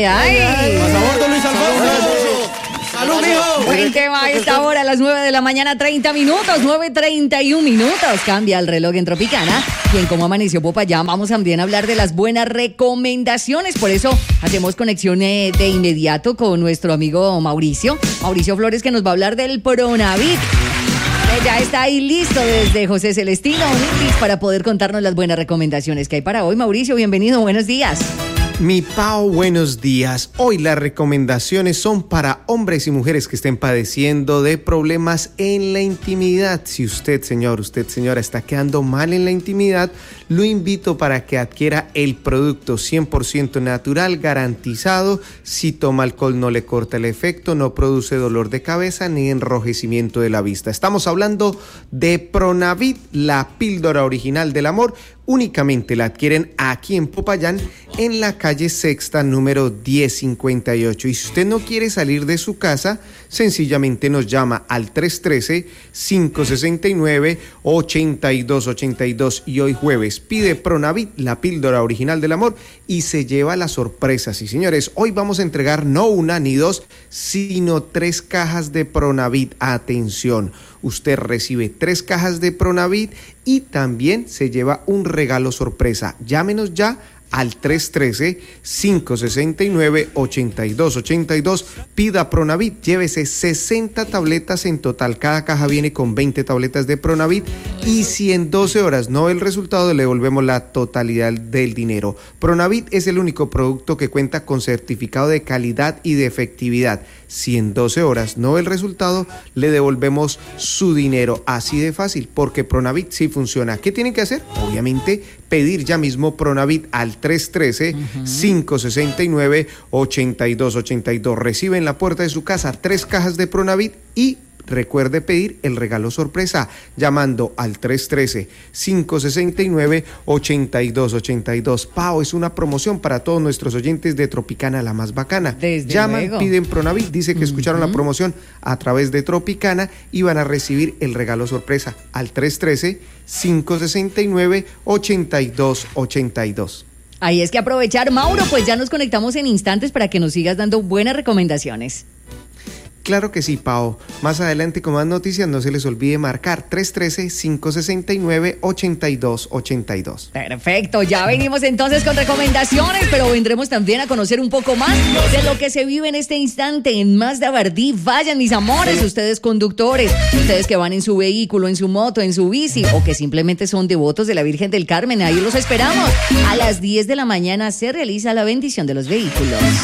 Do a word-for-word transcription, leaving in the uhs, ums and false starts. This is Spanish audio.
ay, ay. ¡Más a bordo, Luis Alfonso! ¡Salud, mijo! Buen tema a esta hora, a las nueve de la mañana, treinta minutos, nueve treinta y un minutos. Cambia el reloj en Tropicana. Y en Cómo Amaneció Popayán vamos también a hablar de las buenas recomendaciones. Por eso hacemos conexión eh, de inmediato con nuestro amigo Mauricio. Mauricio Flores, que nos va a hablar del Pronavit. Ya está ahí listo desde José Celestino Untis para poder contarnos las buenas recomendaciones que hay para hoy. Mauricio, bienvenido, buenos días. Mi Pao, buenos días. Hoy las recomendaciones son para hombres y mujeres que estén padeciendo de problemas en la intimidad. Si usted, señor, usted, señora, está quedando mal en la intimidad, lo invito para que adquiera el producto cien por ciento natural, garantizado. Si toma alcohol no le corta el efecto, no produce dolor de cabeza ni enrojecimiento de la vista. Estamos hablando de Pronavit, la píldora original del amor. Únicamente la adquieren aquí en Popayán, en la calle Sexta, número diez cincuenta y ocho. Y si usted no quiere salir de su casa, sencillamente nos llama al tres uno tres, cinco seis nueve, ocho dos ocho dos. Y hoy jueves pide Pronavit, la píldora original del amor, y se lleva la sorpresa. Sí, señores, hoy vamos a entregar no una ni dos, sino tres cajas de Pronavit. Atención, usted recibe tres cajas de Pronavit y también se lleva un regalo sorpresa. Llámenos ya al tres uno tres, cinco seis nueve, ocho dos ocho dos. Pida Pronavit, llévese sesenta tabletas en total. Cada caja viene con veinte tabletas de Pronavit y si en doce horas no ve el resultado, le devolvemos la totalidad del dinero. Pronavit es el único producto que cuenta con certificado de calidad y de efectividad. Si en doce horas no ve el resultado, le devolvemos su dinero. Así de fácil, porque Pronavit sí funciona. ¿Qué tienen que hacer? Obviamente, pedir ya mismo Pronavit al tres uno tres, cinco seis nueve, ocho dos ocho dos. Recibe en la puerta de su casa tres cajas de Pronavit y recuerde pedir el regalo sorpresa llamando al tres uno tres, cinco seis nueve, ocho dos ocho dos. Pao, es una promoción para todos nuestros oyentes de Tropicana, la más bacana. Desde Llaman, luego. piden Pronavit, dice que uh-huh. escucharon la promoción a través de Tropicana y van a recibir el regalo sorpresa al tres uno tres, cinco seis nueve, ocho dos ocho dos. Ahí es que aprovechar, Mauro, pues ya nos conectamos en instantes para que nos sigas dando buenas recomendaciones. Claro que sí, Pao. Más adelante, con más noticias, no se les olvide marcar tres uno tres, cinco seis nueve, ocho dos ocho dos. Perfecto, ya venimos entonces con recomendaciones, pero vendremos también a conocer un poco más de lo que se vive en este instante en Mazda Bardí. Vayan, mis amores, ustedes conductores, ustedes que van en su vehículo, en su moto, en su bici, o que simplemente son devotos de la Virgen del Carmen, ahí los esperamos. A las diez de la mañana se realiza la bendición de los vehículos.